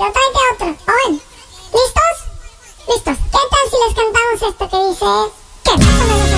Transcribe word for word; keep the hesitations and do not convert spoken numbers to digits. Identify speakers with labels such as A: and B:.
A: pero tráete otro. Owen, ¿listos? Listos. ¿Qué tal si les cantamos esto que dice? ¿Qué pasa,